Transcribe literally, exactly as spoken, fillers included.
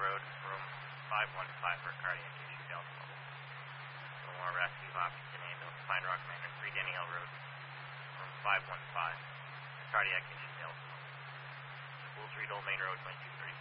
Road, room five one five for cardiac issue Delta level. For more rescue Hopkinton ambulance, Pine Rock Manor, three Denny Hill Road, room five one five, cardiac issue Delta level. Wolf Street, Old Main Road, twenty-two thirty.